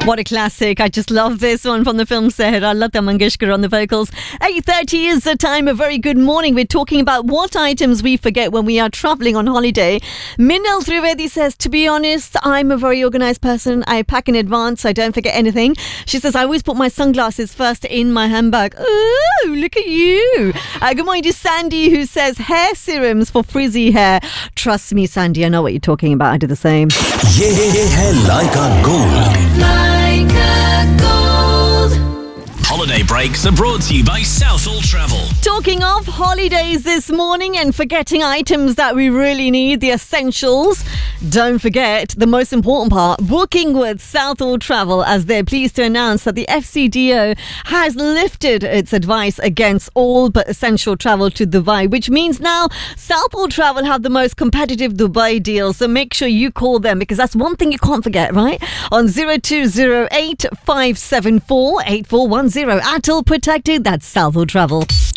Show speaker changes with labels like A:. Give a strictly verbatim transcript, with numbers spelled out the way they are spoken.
A: What a classic. I just love this one from the film Sehra. Lata Mangeshkar on the vocals. eight thirty is the time. A very good morning. We're talking about what items we forget when we are travelling on holiday. Minal Trivedi says, to be honest, I'm a very organised person. I pack in advance so I don't forget anything. She says, I always put my sunglasses first in my handbag. Ooh, look at you. Uh, good morning to Sandy, who says, hair serums for frizzy hair. Trust me, Sandy, I know what you're talking about. I do the same.
B: Ye, ye hai Laika Gold.
C: Laika Gold.
B: Holiday breaks are brought to you by Southall Travel.
A: Talking of holidays this morning and forgetting items that we really need, the essentials. Don't forget the most important part, booking with Southall Travel, as they're pleased to announce that the F C D O has lifted its advice against all but essential travel to Dubai, which means now Southall Travel have the most competitive Dubai deals. So make sure you call them, because that's one thing you can't forget, right? On zero two zero eight five seven four eight four one zero. Atal Protected, that's Southall Travel.